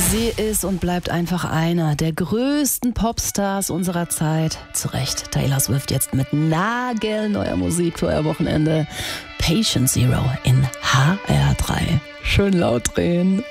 Sie ist und bleibt einfach einer der größten Popstars unserer Zeit. Zu Recht, Taylor Swift jetzt mit nagelneuer Musik für euer Wochenende. Patient Zero in HR3. Schön laut drehen.